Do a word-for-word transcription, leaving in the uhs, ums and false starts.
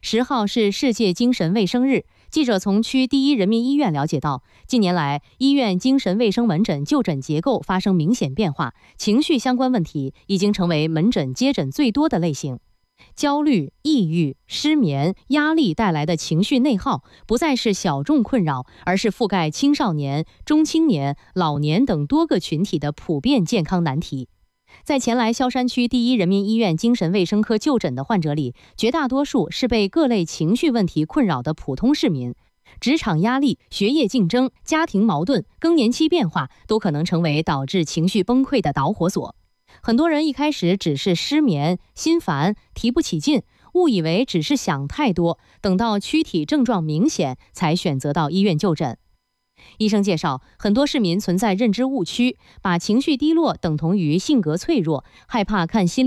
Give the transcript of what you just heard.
十号是世界精神卫生日。记者从区第一人民医院了解到，近年来医院精神卫生门诊就诊结构发生明显变化，情绪相关问题已经成为门诊接诊最多的类型。焦虑、抑郁、失眠、压力带来的情绪内耗，不再是小众困扰，而是覆盖青少年、中青年、老年等多个群体的普遍健康难题。在前来萧山区第一人民医院精神卫生科就诊的患者里，绝大多数是被各类情绪问题困扰的普通市民。职场压力、学业竞争、家庭矛盾、更年期变化都可能成为导致情绪崩溃的导火索。很多人一开始只是失眠、心烦、提不起劲，误以为只是想太多，等到躯体症状明显才选择到医院就诊。医生介绍，很多市民存在认知误区，把情绪低落等同于性格脆弱，害怕看心理